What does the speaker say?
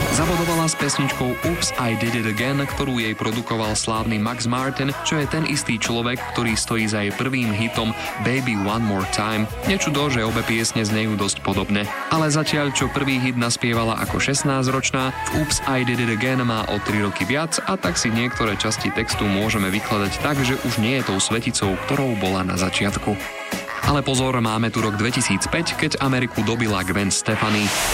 Zabodovala s pesničkou Oops, I Did It Again, ktorú jej produkoval slávny Max Martin, čo je ten istý človek, ktorý stojí za jej prvým hitom Baby One More Time. Nečudo, že obe piesne znejú dosť podobne. Ale zatiaľ, čo prvý hit naspievala ako 16-ročná, v Oops, I Did It Again má o 3 roky viac a tak si niektoré časti textu môžeme vykladať tak, že už nie je tou sveticou, ktorou bola na začiatku. Ale pozor, máme tu rok 2005, keď Ameriku dobila Gwen Stefani.